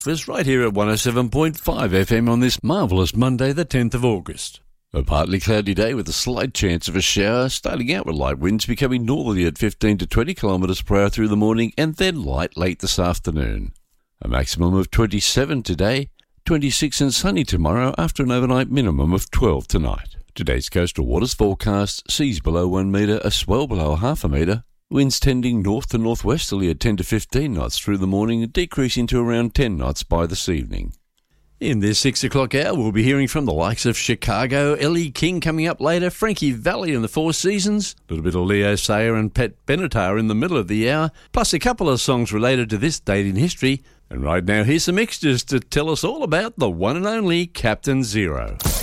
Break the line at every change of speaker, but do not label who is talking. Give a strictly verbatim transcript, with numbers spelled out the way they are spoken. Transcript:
It's right here at one oh seven point five F M on this marvellous Monday, the tenth of August. A partly cloudy day with a slight chance of a shower, starting out with light winds becoming northerly at fifteen to twenty kilometres per hour through the morning and then light late this afternoon. A maximum of twenty-seven today, twenty-six and sunny tomorrow after an overnight minimum of twelve tonight. Today's coastal waters forecast, seas below one metre, a swell below half a metre, winds tending north to northwesterly at ten to fifteen knots through the morning, decreasing to around ten knots by this evening. In this six o'clock hour, we'll be hearing from the likes of Chicago, Ellie King coming up later, Frankie Valli and the Four Seasons, a little bit of Leo Sayer and Pat Benatar in the middle of the hour, plus a couple of songs related to this date in history. And right now, here's some extras to tell us all about the one and only Captain Zero.